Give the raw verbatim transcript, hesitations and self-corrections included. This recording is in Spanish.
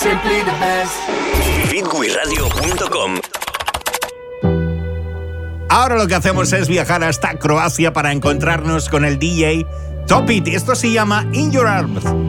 Simply the best. Bitwin Radio punto com. Ahora lo que hacemos es viajar hasta Croacia para encontrarnos con el D J Topit. Esto se llama In Your Arms.